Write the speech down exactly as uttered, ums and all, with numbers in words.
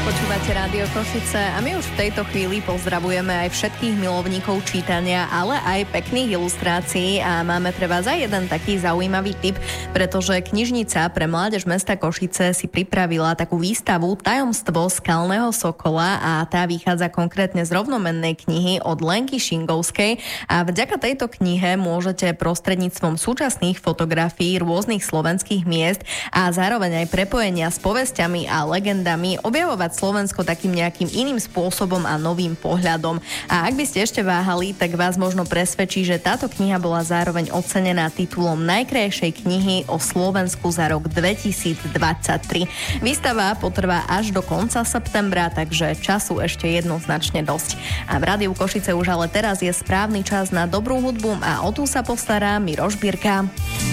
Počúvate Rádio Košice a my už v tejto chvíli pozdravujeme aj všetkých milovníkov čítania, ale aj pekných ilustrácií a máme pre vás aj jeden taký zaujímavý tip, pretože knižnica pre mládež mesta Košice si pripravila takú výstavu Tajomstvo skalného sokola a tá vychádza konkrétne z rovnomennej knihy od Lenky Šingovskej a vďaka tejto knihe môžete prostredníctvom súčasných fotografií rôznych slovenských miest a zároveň aj prepojenia s povesťami a legendami objavovať Slovensko takým nejakým iným spôsobom a novým pohľadom. A ak by ste ešte váhali, tak vás možno presvedčí, že táto kniha bola zároveň ocenená titulom najkrajšej knihy o Slovensku za rok dvetisícdvadsaťtri. Výstava potrvá až do konca septembra, takže času ešte jednoznačne dosť. A v Rádiu Košice už ale teraz je správny čas na dobrú hudbu a o tú sa postará Miroš Birka.